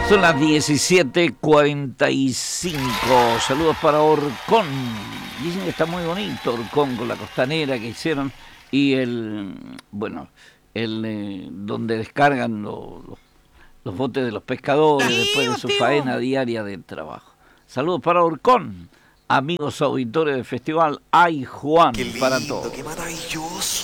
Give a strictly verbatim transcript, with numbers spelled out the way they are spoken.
Son las diecisiete cuarenta y cinco. Saludos para Orcón. Dicen que está muy bonito Orcón con la costanera que hicieron y el, bueno, el eh, donde descargan lo, lo, los botes de los pescadores después de su faena diaria de trabajo. Saludos para Orcón, amigos auditores del festival. Ay Juan, qué lindo, para todos. qué maravilloso.